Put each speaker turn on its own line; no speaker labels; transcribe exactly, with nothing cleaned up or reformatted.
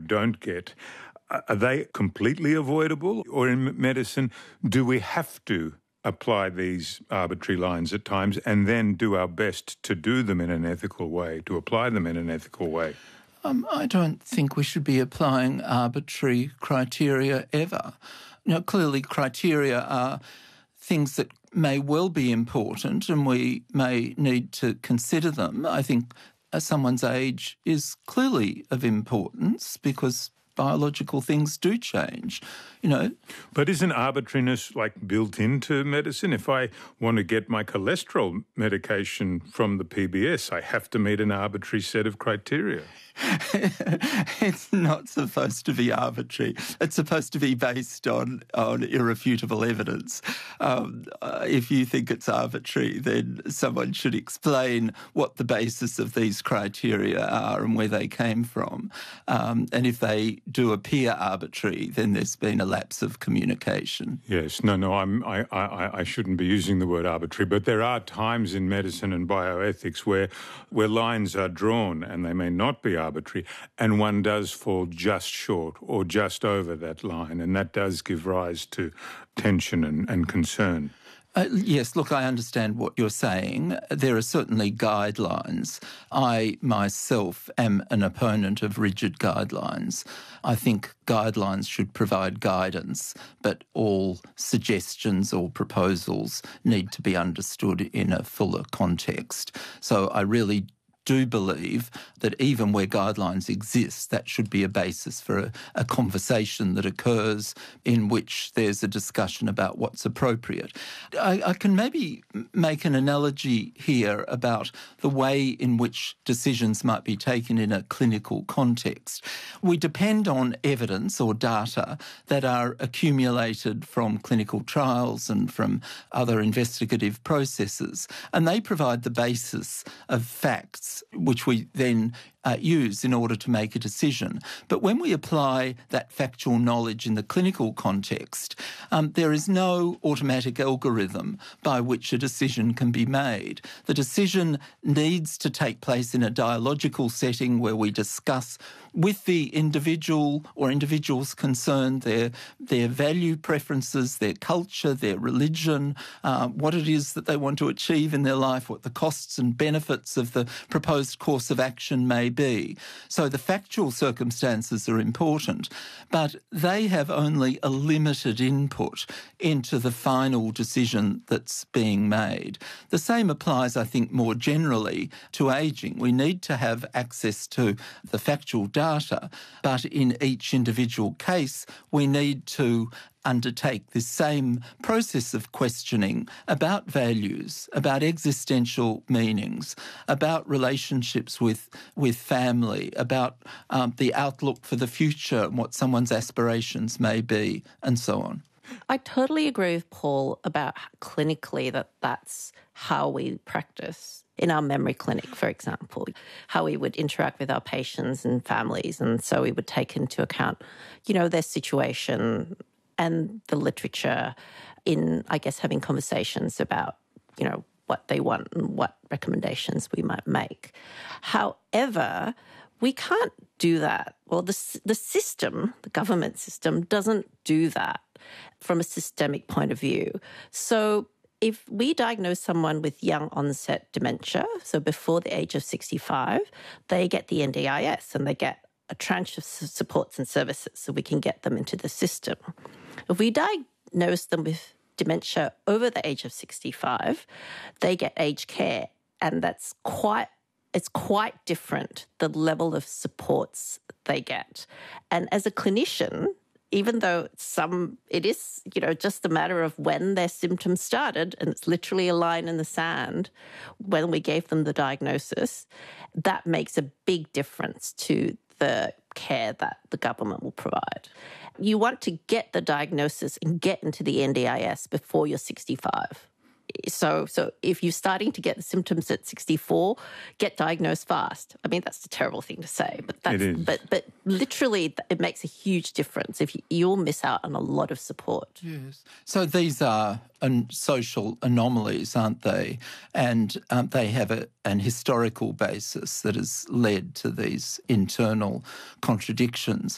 don't get, are they completely avoidable? Or in medicine, do we have to apply these arbitrary lines at times and then do our best to do them in an ethical way, to apply them in an ethical way?
Um, I don't think we should be applying arbitrary criteria ever. You know, clearly criteria are things that may well be important and we may need to consider them. I think uh, someone's age is clearly of importance because biological things do change, you know.
But isn't arbitrariness like built into medicine? If I want to get my cholesterol medication from the P B S, I have to meet an arbitrary set of criteria.
It's not supposed to be arbitrary. It's supposed to be based on, on irrefutable evidence. Um, uh, if you think it's arbitrary, then someone should explain what the basis of these criteria are and where they came from. Um, and if they do appear arbitrary, then there's been a lapse of communication.
Yes, no, no, I'm, I, I, I shouldn't be using the word arbitrary, but there are times in medicine and bioethics where, where lines are drawn and they may not be arbitrary, and one does fall just short or just over that line, and that does give rise to tension and, and concern.
Uh, yes, look, I understand what you're saying. There are certainly guidelines. I myself am an opponent of rigid guidelines. I think guidelines should provide guidance, but all suggestions or proposals need to be understood in a fuller context. So I really do believe that even where guidelines exist, that should be a basis for a, a conversation that occurs in which there's a discussion about what's appropriate. I, I can maybe make an analogy here about the way in which decisions might be taken in a clinical context. We depend on evidence or data that are accumulated from clinical trials and from other investigative processes, and they provide the basis of facts which we then uh, use in order to make a decision. But when we apply that factual knowledge in the clinical context, um, there is no automatic algorithm by which a decision can be made. The decision needs to take place in a dialogical setting where we discuss with the individual or individuals concerned their, their value preferences, their culture, their religion, uh, what it is that they want to achieve in their life, what the costs and benefits of the proposed course of action may be. So the factual circumstances are important, but they have only a limited input into the final decision that's being made. The same applies, I think, more generally to ageing. We need to have access to the factual data, but in each individual case, we need to undertake this same process of questioning about values, about existential meanings, about relationships with, with family, about um, the outlook for the future and what someone's aspirations may be, and so on.
I totally agree with Paul about clinically that that's how we practice in our memory clinic, for example, how we would interact with our patients and families. And so we would take into account, you know, their situation and the literature in, I guess, having conversations about, you know, what they want and what recommendations we might make. However, we can't do that. Well, the, the system, the government system, doesn't do that from a systemic point of view. So if we diagnose someone with young onset dementia, so before the age of sixty-five, they get the N D I S and they get a tranche of supports and services so we can get them into the system. If we diagnose them with dementia over the age of sixty-five, they get aged care, and that's quite it's quite different, the level of supports they get. And as a clinician, even though some it is, you know, just a matter of when their symptoms started, and it's literally a line in the sand when we gave them the diagnosis, that makes a big difference to the care that the government will provide. You want to get the diagnosis and get into the N D I S before you're sixty-five. So so if you're starting to get the symptoms at sixty-four, get diagnosed fast. I mean, that's a terrible thing to say, but that's,
it is.
but but literally it makes a huge difference. If you, you'll miss out on a lot of support.
Yes. So these are an, social anomalies, aren't they? And um, they have a, an historical basis that has led to these internal contradictions.